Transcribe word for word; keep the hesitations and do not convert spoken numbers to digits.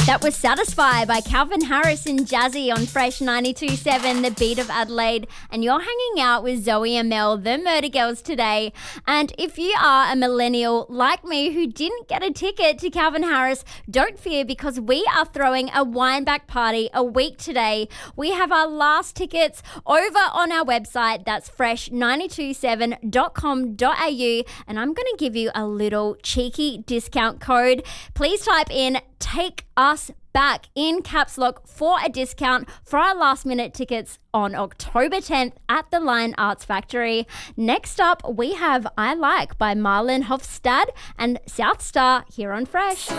That was Satisfy by Calvin Harris and Jazzy on Fresh ninety-two point seven, the beat of Adelaide. And you're hanging out with Zoe and Mel, the Murder Girls, today. And if you are a millennial like me who didn't get a ticket to Calvin Harris, don't fear, because we are throwing a wind-back party a week today. We have our last tickets over on our website. That's fresh nine two seven dot com dot a u. And I'm going to give you a little cheeky discount code. Please type in Take Us Back in caps lock for a discount for our last minute tickets on October tenth at the Lion Arts Factory. Next up, we have I Like by Marlon Hofstad and South Star here on Fresh.